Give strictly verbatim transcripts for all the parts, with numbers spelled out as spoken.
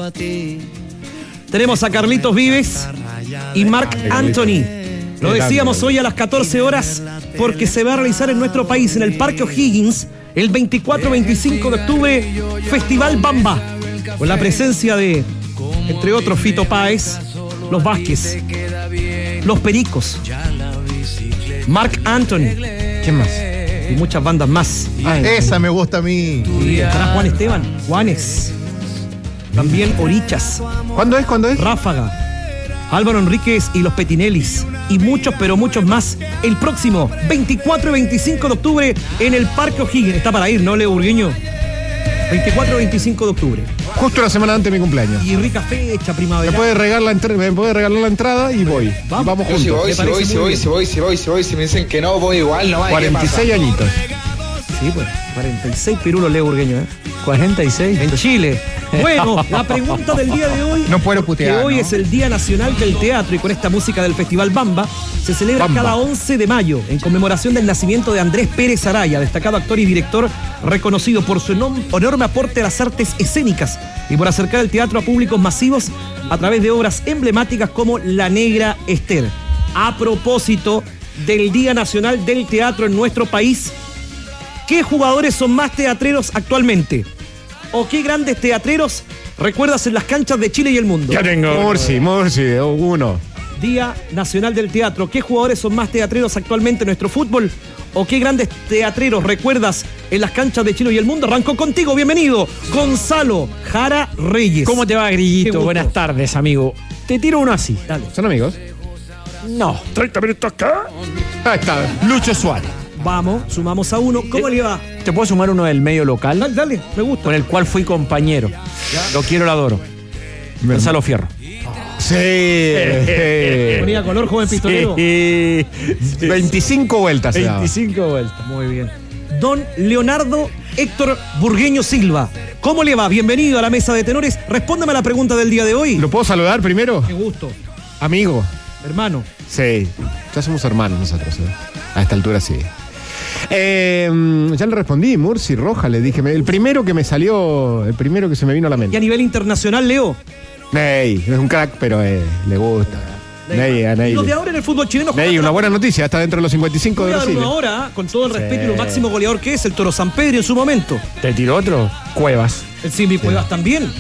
Tenemos a Carlitos Vives y Marc Anthony. Lo decíamos hoy a las catorce horas porque se va a realizar en nuestro país, en el Parque O'Higgins, el veinticuatro veinticinco de octubre, Festival Bamba, con la presencia de, entre otros, Fito Páez, Los Vázquez, Los Pericos, Marc Anthony. ¿Quién más? Y muchas bandas más. Ay, esa me gusta a mí. Y estará Juan Esteban, Juanes. También Orichas. ¿Cuándo es? ¿Cuándo es? Ráfaga, Álvaro Enríquez y los Petinellis. Y muchos, pero muchos más. El próximo veinticuatro y veinticinco de octubre en el Parque O'Higgins. Está para ir, ¿no, Leo Burgueño? veinticuatro y veinticinco de octubre. Justo la semana antes de mi cumpleaños. Y rica fecha, primavera. Me puede regalar la, entra- me puede regalar la entrada y voy. Vamos, vamos Yo juntos. si voy, Me si voy, parece si muy voy, bien. si voy, si voy, si voy, si me dicen que no, voy igual, no va. cuarenta y seis añitos. Sí, pues, cuarenta y seis pirulos, Leo Burgueño, ¿eh? cuarenta y seis. En Chile. Bueno, la pregunta del día de hoy. No puedo Que putear. hoy ¿no? es el Día Nacional del Teatro y con esta música del Festival Bamba se celebra Bamba. cada once de mayo en conmemoración del nacimiento de Andrés Pérez Araya, destacado actor y director reconocido por su enom- enorme aporte a las artes escénicas y por acercar el teatro a públicos masivos a través de obras emblemáticas como La Negra Esther. A propósito del Día Nacional del Teatro en nuestro país, ¿qué jugadores son más teatreros actualmente? ¿O qué grandes teatreros recuerdas en las canchas de Chile y el mundo? Ya tengo. Murci, Murci, uno. Día Nacional del Teatro. ¿Qué jugadores son más teatreros actualmente en nuestro fútbol? ¿O qué grandes teatreros recuerdas en las canchas de Chile y el mundo? Arrancó contigo, bienvenido, Gonzalo Jara Reyes. ¿Cómo te va, Qué Grillito? gusto. Buenas tardes, amigo. Te tiro uno así. Dale. ¿Son amigos? No. treinta minutos acá. Ahí está. Lucho Suárez. Vamos, sumamos a uno. ¿Cómo le va? Te puedo sumar uno del medio local, Dale, dale, me gusta. con el cual fui compañero. Lo quiero, lo adoro. Gonzalo Fierro. Sí. Ponía color, joven pistolero. Sí. veinticinco vueltas. se daba. veinticinco vueltas. Muy bien. Don Leonardo Héctor Burgueño Silva. ¿Cómo le va? Bienvenido a la mesa de tenores. Respóndame a la pregunta del día de hoy. ¿Lo puedo saludar primero? Qué gusto. Amigo. Hermano. Sí. Ya somos hermanos nosotros. ¿eh? A esta altura sí. Eh, ya le respondí, Murci Roja, le dije. El primero que me salió, el primero que se me vino a la Y a mente. nivel internacional, Leo. Ney, es un crack, pero eh, le gusta. Ney, a Ney. Los de le- ahora en el fútbol chileno Ney, juegan una la- buena noticia, está dentro de los cincuenta y cinco de Voy a dar Brasil. uno ahora, con todo el respeto Sí. y lo máximo goleador que es el Toro San Pedro en su momento. ¿Te tiro otro? Cuevas. El Simbi Cuevas también.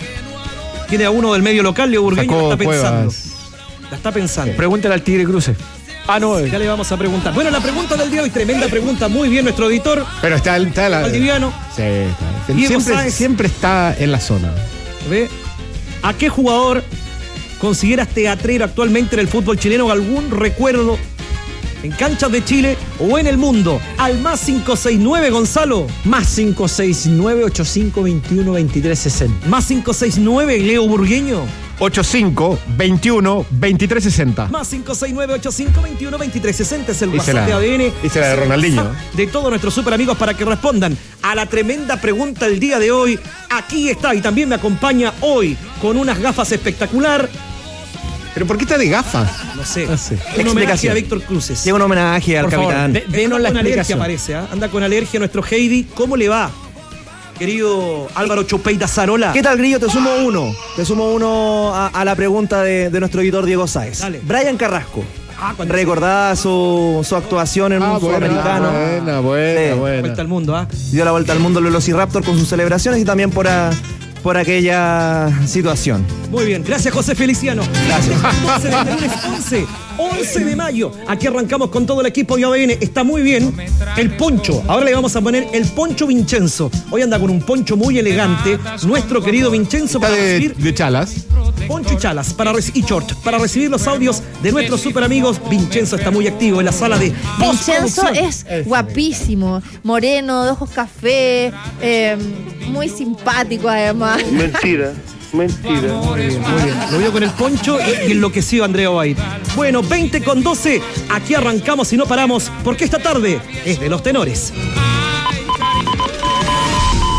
Tiene a uno del medio local, Leo Burgueño, Sacó la está pensando. Cuevas. La está pensando. Pregúntale al Tigre Cruce. Ah, no. Ya le vamos a preguntar. Bueno, la pregunta del día de hoy, tremenda pregunta, muy bien nuestro editor, Pero está, está la. Valdiviano. Sí, está. Diego Siempre, Sáez. siempre está en la zona. ¿Ve? ¿A qué jugador consideras teatrero actualmente en el fútbol chileno? ¿Algún recuerdo en canchas de Chile o en el mundo? Al más cinco seis nueve, Gonzalo. Más cinco seis nueve ocho cinco veintiuno veintitrés sesenta. Más cinco seis nueve, Leo Burgueño. ochenta y cinco, veintiuno, veintitrés sesenta. Más cinco seis nueve ocho cinco veintiuno veintitrés sesenta es el Hice WhatsApp la- de A D N. hice la de Es el Ronaldinho. WhatsApp de todos nuestros super amigos para que respondan a la tremenda pregunta del día de hoy. Aquí está y también me acompaña hoy con unas gafas espectacular. ¿Pero por qué está de gafas? No sé. No sé. Un homenaje Explicación. a Víctor Cruces. Llega un homenaje al Por favor, capitán. de- denos Anda la con alergia, explicación. parece, ¿ah? Anda con alergia nuestro Heidi. ¿Cómo le va, querido Álvaro Chopeita Zarola? ¿Qué tal, Grillo? Te sumo uno. Te sumo uno a, a la pregunta de, de nuestro editor Diego Sáez. Dale. Brian Carrasco. Ah, cuando Recordada su, su actuación en Ah, un sudamericano. buena, buena, Sí. buena. vuelta al mundo, ¿ah? Dio la vuelta al mundo los Velociraptor con sus celebraciones y también por, a- por aquella situación. Muy bien, gracias José Feliciano. Gracias. once de este lunes, once, once de mayo. Aquí arrancamos con todo el equipo de A D N. Está muy bien el poncho. Ahora le vamos a poner el poncho Vincenzo. Hoy anda con un poncho muy elegante. Nuestro querido Vincenzo Está para de, recibir de chalas. poncho y chalas para reci- y short para recibir los audios de nuestros super amigos. Vincenzo está muy activo en la sala de Vincenzo postproducción. es guapísimo, moreno, de ojos café, eh, muy simpático además. Mentira, mentira. Muy bien, muy bien. Lo vio con el poncho y, y enloqueció Andrea White. Bueno, veinte con doce. Aquí arrancamos y no paramos porque esta tarde es de los tenores. La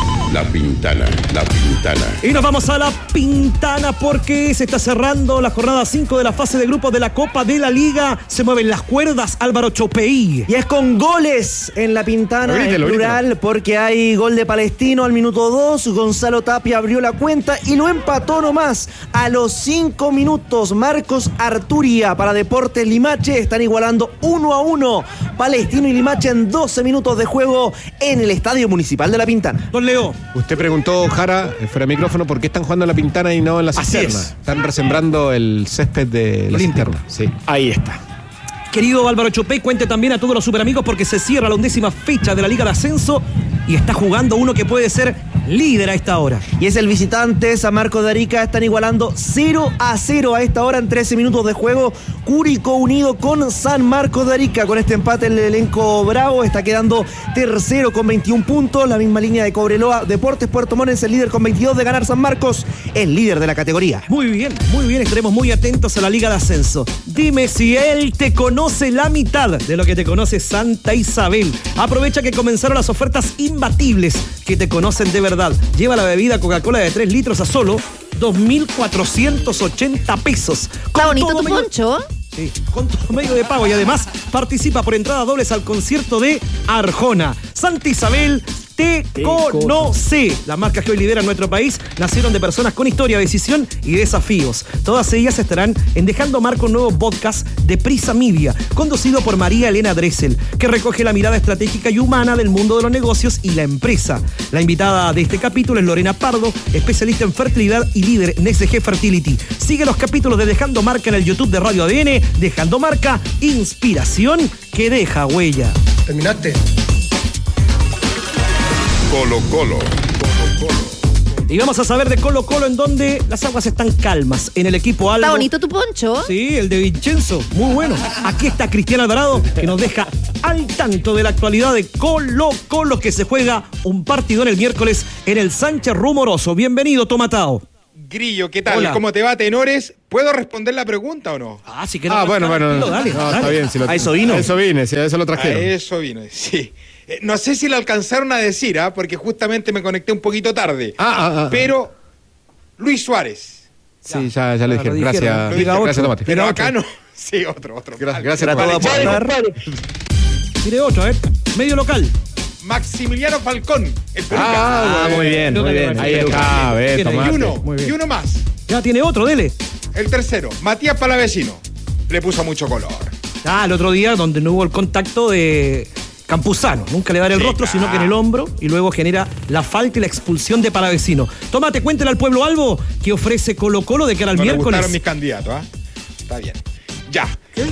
Pintana, La Pintana. Y nos vamos a La Pintana porque se está cerrando la jornada cinco de la fase de grupos de la Copa de la Liga. Se mueven las cuerdas, Álvaro Chopey. Y es con goles en La Pintana, Grítelo, en plural, grítelo. porque hay gol de Palestino al minuto dos. Gonzalo Tapia abrió la cuenta y lo empató nomás a los cinco minutos. Marcos Arturia para Deportes Limache. Están igualando uno a uno. Palestino y Limache en doce minutos de juego en el Estadio Municipal de La Pintana. Don Leo. Usted preguntó, Jara, fuera de micrófono, ¿por qué están jugando en La Pintana y no en la Así cisterna? es. Están resembrando el césped de la Limpio. cisterna. Sí. Ahí está. Querido Álvaro Chopey, cuente también a todos los superamigos porque se cierra la undécima fecha de la Liga de Ascenso y está jugando uno que puede ser líder a esta hora. Y es el visitante San Marcos de Arica. Están igualando cero a cero a esta hora en trece minutos de juego. Curicó unido con San Marcos de Arica. Con este empate el elenco bravo está quedando tercero con veintiún puntos. La misma línea de Cobreloa. Deportes Puerto Montt es el líder con veintidós. De ganar San Marcos, el líder de la categoría. Muy bien, muy bien, estaremos muy atentos a la Liga de Ascenso. Dime si él te conoce la mitad de lo que te conoce Santa Isabel. Aprovecha que comenzaron las ofertas imbatibles que te conocen de verdad. Lleva la bebida Coca-Cola de tres litros a solo dos mil cuatrocientos ochenta pesos. Está bonito tu medio- poncho. Sí, con todo medio de pago y además participa por entradas dobles al concierto de Arjona. Santa Isabel te conoce. Las marcas que hoy lideran nuestro país nacieron de personas con historia, decisión y desafíos. Todas ellas estarán en Dejando Marca, un nuevo podcast de Prisa Media, conducido por María Elena Dressel, que recoge la mirada estratégica y humana del mundo de los negocios y la empresa. La invitada de este capítulo es Lorena Pardo, especialista en fertilidad y líder en S G Fertility. Sigue los capítulos de Dejando Marca en el YouTube de Radio A D N. Dejando Marca, inspiración que deja huella. ¿Terminaste? Colo Colo. Y vamos a saber de Colo Colo en donde las aguas están calmas. En el equipo Albo. Está bonito tu poncho. Sí, el de Vincenzo, muy bueno. Aquí está Cristian Alvarado, que nos deja al tanto de la actualidad de Colo Colo, que se juega un partidón el miércoles en el Sánchez Rumoroso. Bienvenido, Tomatao. Grillo, ¿qué tal? Hola. ¿Cómo te va, tenores? ¿Puedo responder la pregunta o no? Ah, sí que Ah, bueno, bueno. No, Dale, no, dale. está bien. Si lo, A eso vino. A eso vine, si a eso lo A trajeron. eso vino, sí. Eh, No sé si lo alcanzaron a decir, ¿ah? Porque justamente me conecté un poquito tarde. Ah, ah, ah. Pero Luis Suárez. Sí, ya, ya le Ya, lo dijeron. dijeron. Gracias, Lo dijeron. gracias, Tomate. Pero Era acá otro. no. Sí, otro, otro. Gracias, gracias, Trató de Tomate. aportar. Tire otro, ¿eh? Medio local. Maximiliano Falcón, el peruca. Ah, muy bien, muy bien. Ahí está, ve, Bien ahí. y Tomate. uno, muy bien. y uno más. Ya tiene otro, dele. El tercero, Matías Palavecino. Le puso mucho color. Ah, el otro día donde no hubo el contacto de Campuzano. Nunca le da en el Sí, rostro, claro. sino que en el hombro, y luego genera la falta y la expulsión de Palavecino. Tómate, cuéntale al pueblo Albo que ofrece Colo Colo de cara al No le miércoles. gustaron mis candidatos, ¿ah? Está bien. Ya.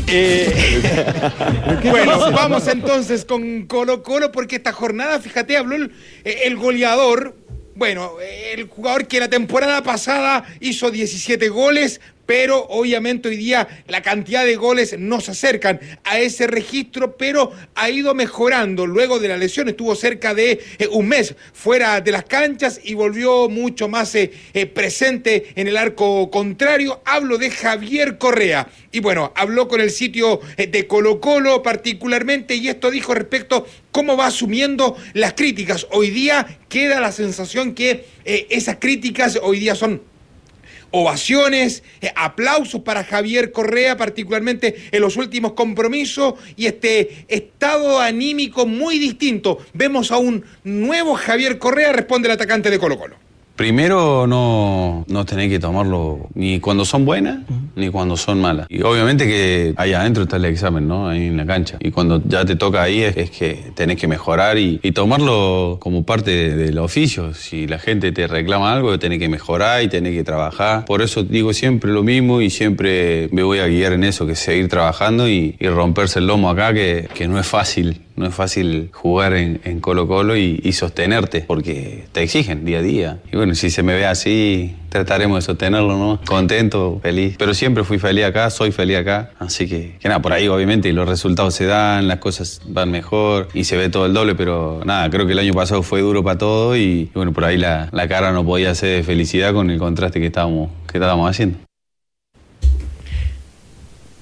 Eh, bueno, vamos entonces con Colo Colo, porque esta jornada, fíjate, habló el, el goleador, bueno, el jugador que la temporada pasada hizo diecisiete goles, pero obviamente hoy día la cantidad de goles no se acercan a ese registro, pero ha ido mejorando. Luego de la lesión estuvo cerca de eh, un mes fuera de las canchas y volvió mucho más eh, eh, presente en el arco contrario. Hablo de Javier Correa. Y bueno, habló con el sitio eh, de Colo Colo particularmente, y esto dijo respecto cómo va asumiendo las críticas. Hoy día queda la sensación que eh, esas críticas hoy día son ovaciones, eh, aplausos para Javier Correa, particularmente en los últimos compromisos, y este estado anímico muy distinto. Vemos a un nuevo Javier Correa, responde el atacante de Colo Colo. Primero, no, no tenés que tomarlo ni cuando son buenas, ni cuando son malas. Y obviamente que ahí adentro está el examen, ¿no? Ahí en la cancha. Y cuando ya te toca ahí es, es que tenés que mejorar y, y tomarlo como parte de- del oficio. Si la gente te reclama algo, tenés que mejorar y tenés que trabajar. Por eso digo siempre lo mismo y siempre me voy a guiar en eso, que es seguir trabajando y, y romperse el lomo acá, que, que no es fácil. No es fácil jugar en, en Colo Colo y, y sostenerte, porque te exigen día a día. Y bueno, si se me ve así, trataremos de sostenerlo, ¿no? Contento, feliz. Pero siempre fui feliz acá, soy feliz acá. Así que, que nada, por ahí obviamente los resultados se dan, las cosas van mejor y se ve todo el doble, pero nada, creo que el año pasado fue duro para todo y, y bueno, por ahí la, la cara no podía ser de felicidad con el contraste que estábamos, que estábamos haciendo.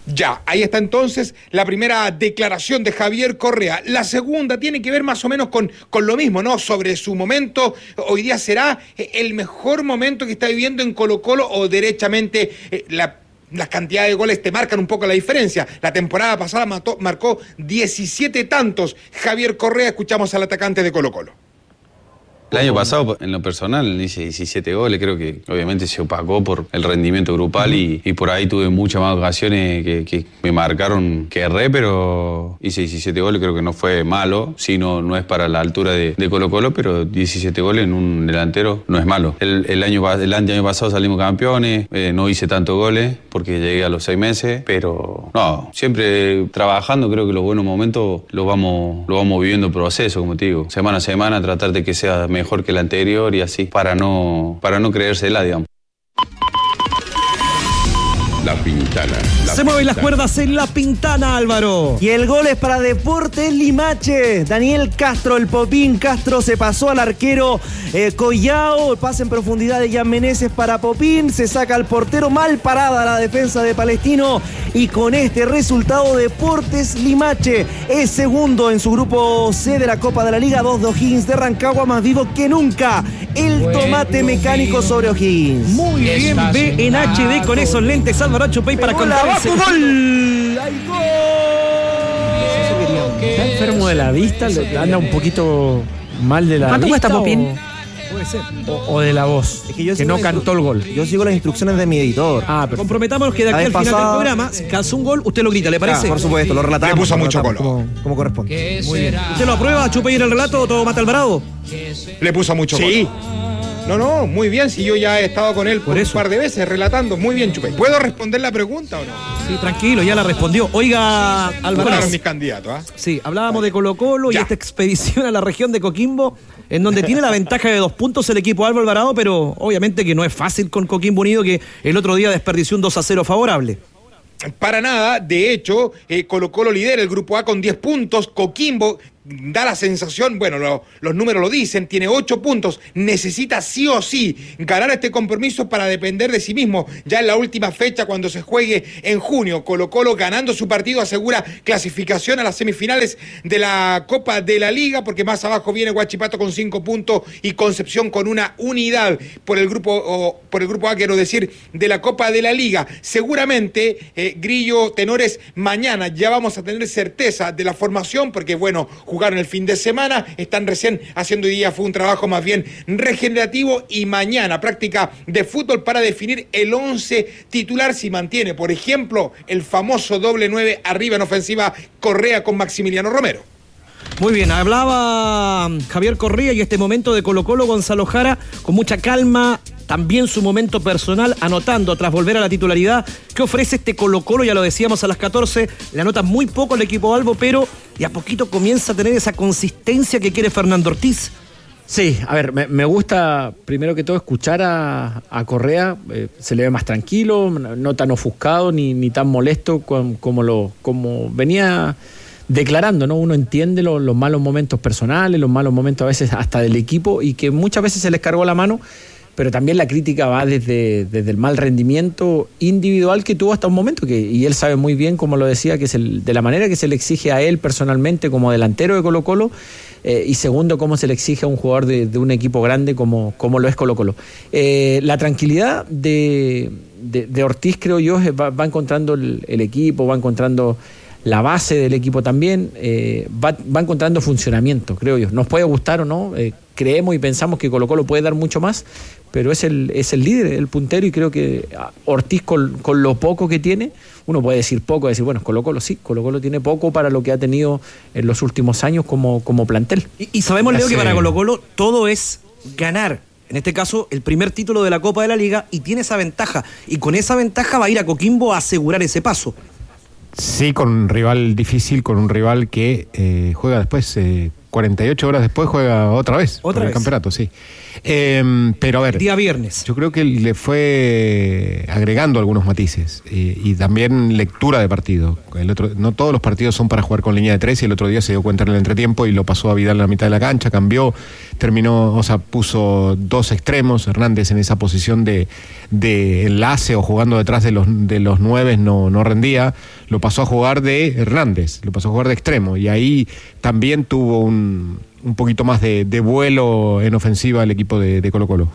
Ya, ahí está entonces la primera declaración de Javier Correa. La segunda tiene que ver más o menos con, con lo mismo, ¿no? Sobre su momento. Hoy día será el mejor momento que está viviendo en Colo-Colo o derechamente eh, la... las cantidades de goles te marcan un poco la diferencia. La temporada pasada mató, marcó diecisiete tantos. Javier Correa, escuchamos al atacante de Colo-Colo. El año pasado, en lo personal, hice diecisiete goles, creo que obviamente se opacó por el rendimiento grupal y, y por ahí tuve muchas más ocasiones que, que me marcaron que erré, pero hice diecisiete goles, creo que no fue malo, sí, no, no es para la altura de, de Colo-Colo, pero diecisiete goles en un delantero no es malo. El, el, año, el año pasado salimos campeones, eh, no hice tantos goles porque llegué a los seis meses, pero no, siempre trabajando, creo que los buenos momentos los vamos, los vamos viviendo en proceso, como te digo, semana a semana, tratar de que sea mejor que la anterior y así, para no, para no creérsela, digamos. La Pintana. La Se mueven las Pintana. cuerdas en La Pintana, Álvaro. Y el gol es para Deportes Limache. Daniel Castro, el Popín Castro, se pasó al arquero eh, Collao. El pase en profundidad de Jan Meneses para Popín. Se saca al portero, mal parada la defensa de Palestino. Y con este resultado, Deportes Limache es segundo en su grupo C de la Copa de la Liga. Dos de O'Higgins de Rancagua, más vivo que nunca. El tomate mecánico sobre O'Higgins. Muy bien, ve en H D con esos lentes, Álvaro Chupey, para Pegó la contar abajo, ese gol. ¡Ay, gol! Está enfermo de la vista, le- anda un poquito mal de la ¿Cuánto vista. cuesta Popín? o- Puede ser. O, o de la voz, Es que yo que sigo no la cantó instru- el gol. Yo sigo las instrucciones de mi editor. Ah, perfecto. Comprometámonos que de La aquí al vez final pasada- del programa, si calza un gol, usted lo grita, ¿le Ah, parece? por supuesto, lo relatamos. Le puso lo mucho relatamos color. Como, como corresponde. Muy bien. ¿Usted lo aprueba, Chupey, en el relato o todo mata Alvarado? Le puso mucho Sí. gol. No, no, muy bien, si yo ya he estado con él por, Por un eso. par de veces relatando. Muy bien, Chupey. ¿Puedo responder la pregunta o no? Sí, tranquilo, ya la respondió. Oiga, Alvarado. Fueron mis candidatos, ¿ah? Sí, hablábamos de Colo-Colo y Ya. esta expedición a la región de Coquimbo, en donde tiene la ventaja de dos puntos el equipo Álvaro Alvarado, pero obviamente que no es fácil con Coquimbo Unido, que el otro día desperdició un dos a cero favorable. Para nada, de hecho, eh, Colo-Colo lidera el grupo A con diez puntos, Coquimbo da la sensación, bueno, lo, los números lo dicen, tiene ocho puntos, necesita sí o sí ganar este compromiso para depender de sí mismo. Ya en la última fecha, cuando se juegue en junio, Colo-Colo ganando su partido asegura clasificación a las semifinales de la Copa de la Liga, porque más abajo viene Huachipato con cinco puntos y Concepción con una unidad por el grupo, o, por el grupo A, quiero decir, de la Copa de la Liga. Seguramente, eh, Grillo, Tenores, mañana ya vamos a tener certeza de la formación, porque bueno, jugaron el fin de semana, están recién haciendo hoy día, fue un trabajo más bien regenerativo, y mañana práctica de fútbol para definir el once titular, si mantiene, por ejemplo, el famoso doble nueve arriba en ofensiva, Correa con Maximiliano Romero. Muy bien, hablaba Javier Correa y este momento de Colo-Colo, Gonzalo Jara, con mucha calma, también su momento personal, anotando tras volver a la titularidad. ¿Qué ofrece este Colo-Colo? Ya lo decíamos a las catorce, le anota muy poco al equipo Albo, pero de a poquito comienza a tener esa consistencia que quiere Fernando Ortiz. Sí, a ver, me, me gusta primero que todo escuchar a, a Correa, eh, se le ve más tranquilo, no tan ofuscado ni, ni tan molesto con- como, lo, como venía declarando, ¿no? Uno entiende lo- los malos momentos personales, los malos momentos a veces hasta del equipo, y que muchas veces se les cargó la mano, pero también la crítica va desde, desde el mal rendimiento individual que tuvo hasta un momento, que, y él sabe muy bien, como lo decía, que es el, de la manera que se le exige a él personalmente como delantero de Colo-Colo, eh, y segundo, cómo se le exige a un jugador de, de un equipo grande como, como lo es Colo-Colo. Eh, la tranquilidad de, de, de Ortiz, creo yo, es- va, va encontrando el, el equipo, va encontrando la base del equipo también, eh, va, va encontrando funcionamiento, creo yo. Nos puede gustar o no, eh, creemos y pensamos que Colo-Colo puede dar mucho más, pero es el, es el líder, el puntero, y creo que Ortiz con, con lo poco que tiene, uno puede decir poco, decir, bueno, Colo-Colo sí, Colo-Colo tiene poco para lo que ha tenido en los últimos años como, como plantel. Y, y sabemos, Leo, que Hace- para Colo-Colo todo es ganar. En este caso, el primer título de la Copa de la Liga, y tiene esa ventaja. Y con esa ventaja va a ir a Coquimbo a asegurar ese paso. Sí, con un rival difícil, con un rival que eh, juega después, eh, cuarenta y ocho horas después juega otra vez Otra por el vez. campeonato, sí. Eh, pero a ver. Día viernes. Yo creo que le fue agregando algunos matices y, y también lectura de partido. El otro, no todos los partidos son para jugar con línea de tres y el otro día se dio cuenta en el entretiempo y lo pasó a Vidal en la mitad de la cancha, cambió, terminó, o sea, puso dos extremos, Hernández en esa posición de, de enlace o jugando detrás de los, de los nueves no, no rendía, lo pasó a jugar de Hernández, lo pasó a jugar de extremo y ahí también tuvo un, un poquito más de, de vuelo en ofensiva el equipo de, de Colo-Colo.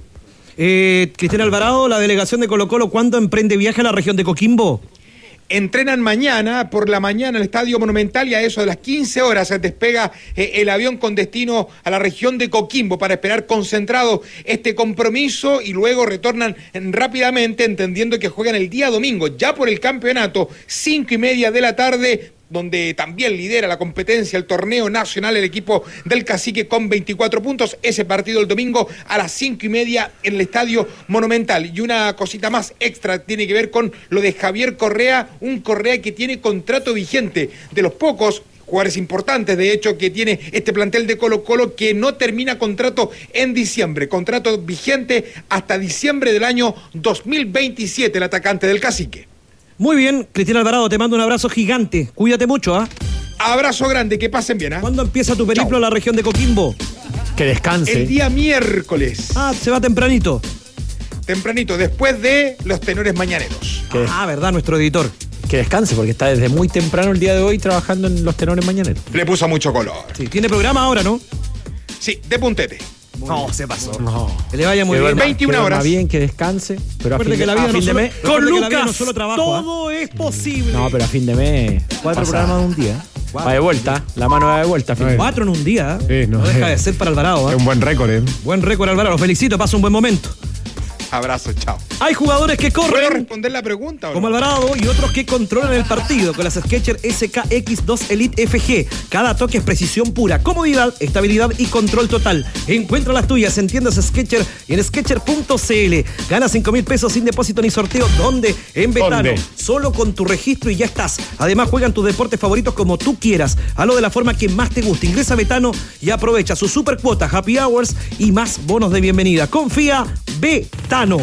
Eh, Cristian Alvarado, la delegación de Colo-Colo, ¿cuándo emprende viaje a la región de Coquimbo? Entrenan mañana, por la mañana, en el Estadio Monumental y a eso de las quince horas se despega eh, el avión con destino a la región de Coquimbo para esperar concentrado este compromiso y luego retornan rápidamente entendiendo que juegan el día domingo, ya por el campeonato, cinco y media de la tarde, donde también lidera la competencia, el torneo nacional, el equipo del Cacique con veinticuatro puntos. Ese partido el domingo a las cinco y media en el Estadio Monumental. Y una cosita más extra tiene que ver con lo de Javier Correa, un Correa que tiene contrato vigente, de los pocos jugadores importantes, de hecho, que tiene este plantel de Colo-Colo que no termina contrato en diciembre. Contrato vigente hasta diciembre del año dos mil veintisiete, el atacante del Cacique. Muy bien, Cristian Alvarado, te mando un abrazo gigante. Cuídate mucho, ¿ah? ¿eh? Abrazo grande, que pasen bien, ¿ah? ¿eh? ¿Cuándo empieza tu periplo Chau. a la región de Coquimbo? Que descanse. El día miércoles. Ah, se va tempranito. Tempranito, después de los tenores mañaneros. Que, Ah, verdad, nuestro editor. que descanse, porque está desde muy temprano el día de hoy trabajando en los tenores mañaneros. Le puso mucho color. Sí, tiene programa ahora, ¿no? Sí, de puntete. No, se pasó. No. Que le vaya muy Que bien. duerma- veintiuna que duerma horas. bien, que descanse. Pero a Recuerde fin que de, la a vida no fin de solo, mes. con recuerde que la vida Lucas no solo trabajo, todo ¿ah? es posible. No, pero a fin de mes. Cuatro pasa. programas de un día. Va de vuelta. La mano va de vuelta. a fin de mes. Cuatro en un día. ¿eh? Sí, no, no deja eh. de ser para Alvarado. ¿eh? Es un buen récord, ¿eh? Buen récord, Alvarado. Los felicito, pasa un buen momento. Abrazo, chao. Hay jugadores que ¿Puedo corren responder la pregunta o como no? Alvarado y otros que controlan el partido con las Skechers S K X dos Elite F G. Cada toque es precisión pura, comodidad, estabilidad y control total. Encuentra las tuyas en tiendas Skechers y en skechers punto c l. Gana cinco mil pesos sin depósito ni sorteo. ¿Dónde? En Betano. ¿Dónde? Solo con tu registro y ya estás. Además juegan tus deportes favoritos como tú quieras. Hazlo de la forma que más te guste. Ingresa a Betano y aprovecha su super cuota, happy hours y más bonos de bienvenida. Confía, Betano.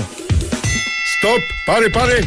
Stop, pare, pare.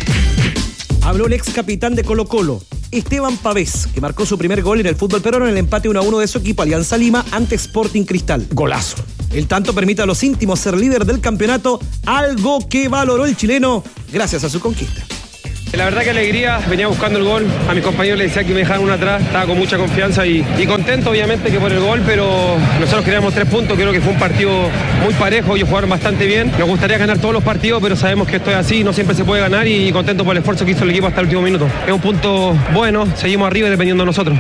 Habló el ex capitán de Colo-Colo, Esteban Pavés, que marcó su primer gol en el fútbol peruano en el empate uno a uno de su equipo Alianza Lima ante Sporting Cristal. Golazo. El tanto permite a los íntimos ser líder del campeonato, algo que valoró el chileno gracias a su conquista. La verdad que alegría, venía buscando el gol, a mis compañeros les decía que me dejaran uno atrás, estaba con mucha confianza y, y contento obviamente que por el gol, pero nosotros queríamos tres puntos, creo que fue un partido muy parejo, ellos jugaron bastante bien, nos gustaría ganar todos los partidos, pero sabemos que esto es así, no siempre se puede ganar y, y contento por el esfuerzo que hizo el equipo hasta el último minuto. Es un punto bueno, seguimos arriba dependiendo de nosotros.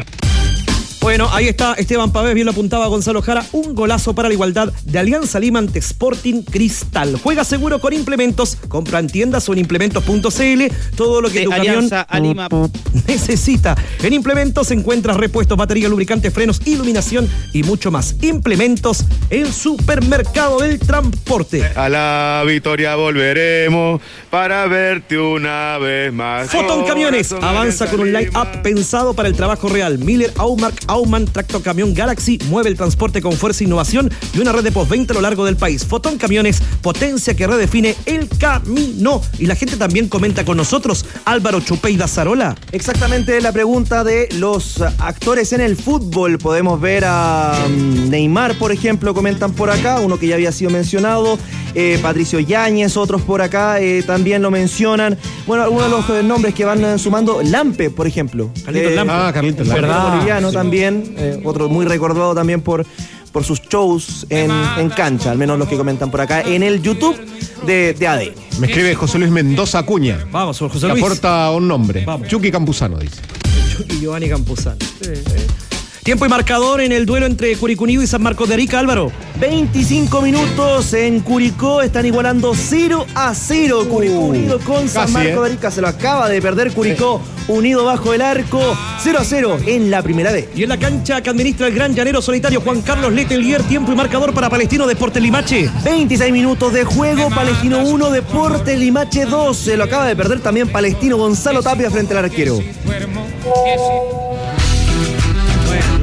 Bueno, ahí está Esteban Pavés, bien lo apuntaba Gonzalo Jara, un golazo para la igualdad de Alianza Lima ante Sporting Cristal. Juega seguro con implementos, compra en tiendas o en implementos punto c l, todo lo que De tu Alianza a Lima. camión necesita. En implementos encuentras repuestos, batería, lubricantes, frenos, iluminación y mucho más. Implementos, el supermercado del transporte. A la victoria volveremos para verte una vez más. Fotón Camiones avanza con un line-up pensado para el trabajo real. Miller, Aumark, Auman, Tracto Camión Galaxy mueve el transporte con fuerza e innovación y una red de postventa a lo largo del país. Fotón Camiones, potencia que redefine el camino. Y la gente también comenta con nosotros. Álvaro Chupeida Zarola. Exactamente la pregunta de los actores en el fútbol. Podemos ver a um, Neymar, por ejemplo, comentan por acá, uno que ya había sido mencionado, eh, Patricio Yáñez, otros por acá eh, también lo mencionan. Bueno, algunos de los eh, nombres que van eh, sumando, Lampe, por ejemplo. Carlitos Eh, Lampe. Ah, Carlitos Lampe. verdad, boliviano Sí. también, eh, otro muy recordado también por, por sus shows en, en cancha, al menos los que comentan por acá en el YouTube de, de A D N. Me escribe José Luis Mendoza Acuña. Vamos, José Que Luis. aporta un nombre. Vamos. Chucky Campuzano, dice. Y Giovanni Campuzano. Tiempo y marcador en el duelo entre Curicó Unido y San Marcos de Arica, Álvaro. veinticinco minutos en Curicó, están igualando cero a cero Curicó Unido con San casi, Marcos eh. de Arica, se lo acaba de perder Curicó Unido bajo el arco, cero a cero en la primera vez. Y en la cancha que administra el gran llanero solitario Juan Carlos Letelier, tiempo y marcador para Palestino Deportes Limache. veintiséis minutos de juego, Palestino uno, Deportes Limache dos, se lo acaba de perder también Palestino Gonzalo Tapia frente al arquero. Bueno, la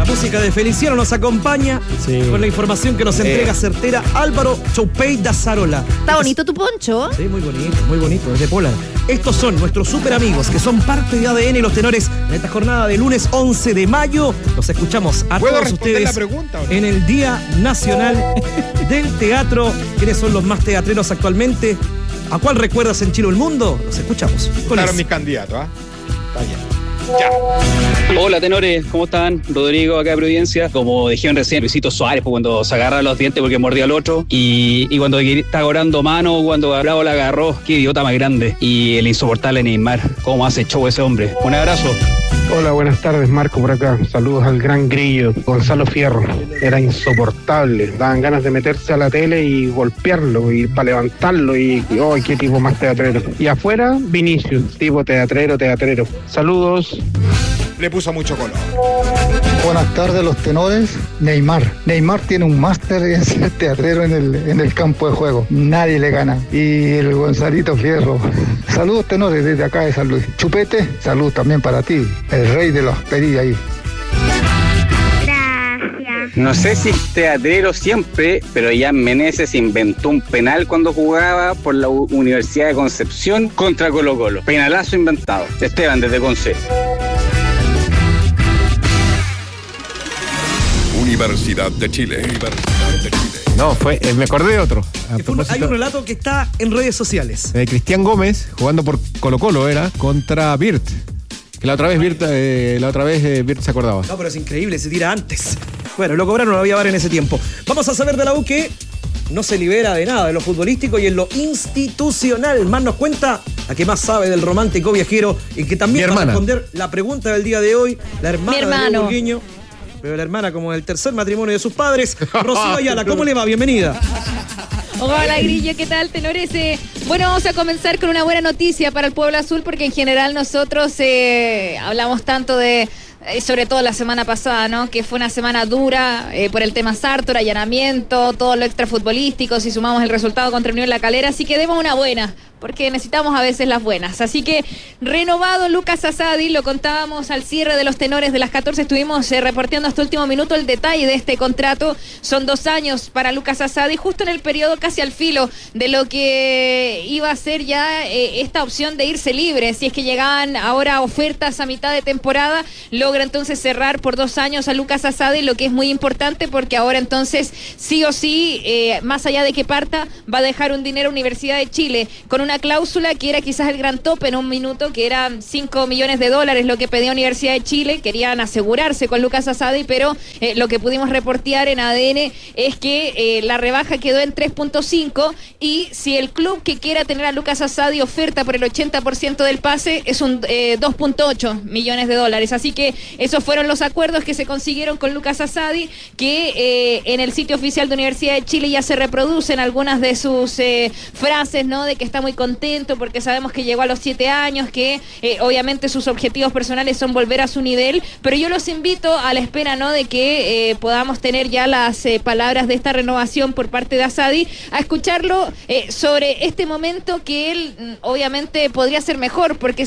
música de Feliciano nos acompaña sí. con la información que nos entrega eh. certera Álvaro Choupey Dazarola. Está bonito tu poncho. Sí, muy bonito, muy bonito, desde Polar. Estos son nuestros super amigos que son parte de A D N y los tenores en esta jornada de lunes once de mayo. Los escuchamos a todos ustedes la pregunta, ¿o no? en el Día Nacional del Teatro. ¿Quiénes son los más teatreros actualmente? ¿A cuál recuerdas en Chile o el mundo? Los escuchamos. Claro, mi candidato, ¿ah? ¿eh? Está bien. Ya. Hola tenores, ¿cómo están? Rodrigo acá de Providencia. Como dijeron recién, Luisito Suárez, pues, cuando se agarra los dientes porque mordió al otro. Y, y cuando está cobrando mano, cuando Bravo la agarró, qué idiota más grande. Y el insoportable Neymar, cómo hace show ese hombre. Un abrazo. Hola, buenas tardes, Marco por acá. Saludos al gran grillo, Gonzalo Fierro. Era insoportable, daban ganas de meterse a la tele y golpearlo y para levantarlo y, y ¡oh, qué tipo más teatrero! Y afuera, Vinicius, tipo teatrero, teatrero. Saludos. Le puso mucho color. Buenas tardes, los tenores. Neymar. Neymar tiene un máster en ser teatrero en el, en el campo de juego. Nadie le gana. Y el Gonzalito Fierro. Saludos, tenores, desde acá de San Luis. Chupete, salud también para ti. El rey de los perillas ahí. No sé si es teatrero siempre, pero Jan Meneses inventó un penal cuando jugaba por la U- Universidad de Concepción contra Colo Colo. Penalazo inventado. Esteban, desde Conce. Universidad de Chile. Universidad de Chile. No, fue, eh, me acordé de otro. Un, hay un relato que está en redes sociales. Eh, Cristian Gómez, jugando por Colo Colo, era, contra Birt. Que la otra vez Birt, eh, la otra vez eh, Birt se acordaba. No, pero es increíble, se tira antes. Bueno, lo cobraron, lo había bar en ese tiempo. Vamos a saber de la U que no se libera de nada, de lo futbolístico y en lo institucional. Más nos cuenta la que más sabe del romántico viajero y que también va a responder la pregunta del día de hoy, la hermana de Burguiño. Pero la hermana como el tercer matrimonio de sus padres. Rocío Ayala, ¿cómo le va? Bienvenida. Hola Grillo, ¿qué tal? Tenores. Eh, bueno, vamos a comenzar con una buena noticia para el pueblo azul porque en general nosotros eh, hablamos tanto de... sobre todo la semana pasada, ¿no? Que fue una semana dura eh, por el tema Sartor, allanamiento, todo lo extrafutbolístico, si sumamos el resultado contra Unión La Calera, así que demos una buena, porque necesitamos a veces las buenas. Así que renovado Lucas Asadi, lo contábamos al cierre de los tenores de las catorce, estuvimos eh, reporteando hasta último minuto el detalle de este contrato. Son dos años para Lucas Asadi, justo en el periodo casi al filo de lo que iba a ser ya eh, esta opción de irse libre. Si es que llegaban ahora ofertas a mitad de temporada, logra entonces cerrar por dos años a Lucas Asadi, lo que es muy importante porque ahora entonces sí o sí, eh, más allá de que parta, va a dejar un dinero a Universidad de Chile, con una cláusula que era quizás el gran tope en un minuto, que eran cinco millones de dólares lo que pedía Universidad de Chile. Querían asegurarse con Lucas Asadi, pero eh, lo que pudimos reportear en A D N es que eh, la rebaja quedó en tres punto cinco y si el club que quiera tener a Lucas Asadi oferta por el ochenta por ciento del pase es un eh, dos punto ocho millones de dólares. Así que esos fueron los acuerdos que se consiguieron con Lucas Asadi, que eh, en el sitio oficial de Universidad de Chile ya se reproducen algunas de sus eh, frases, ¿no? De que está muy contento porque sabemos que llegó a los siete años, que eh, obviamente sus objetivos personales son volver a su nivel, pero yo los invito a la espera, ¿no? De que eh, podamos tener ya las eh, palabras de esta renovación por parte de Asadi, a escucharlo eh, sobre este momento que él obviamente podría ser mejor, porque